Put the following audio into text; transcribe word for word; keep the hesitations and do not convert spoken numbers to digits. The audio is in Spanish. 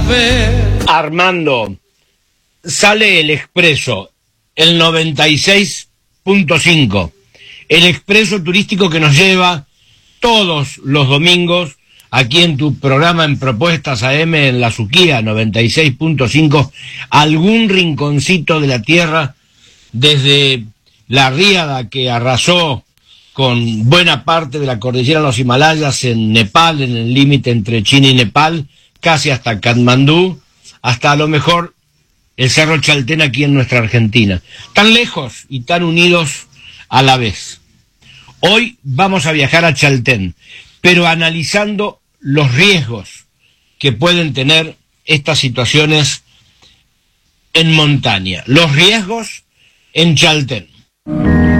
ver. Armando, sale el Expreso, el noventa y seis punto cinco, el expreso turístico que nos lleva todos los domingos aquí en tu programa en Propuestas A M en la Suquía noventa y seis punto cinco, algún rinconcito de la tierra, desde la ríada que arrasó con buena parte de la cordillera de los Himalayas en Nepal, en el límite entre China y Nepal, casi hasta Katmandú, hasta a lo mejor el Cerro Chaltén aquí en nuestra Argentina. Tan lejos y tan unidos a la vez. Hoy vamos a viajar a Chaltén, pero analizando los riesgos que pueden tener estas situaciones en montaña. Los riesgos en Chaltén.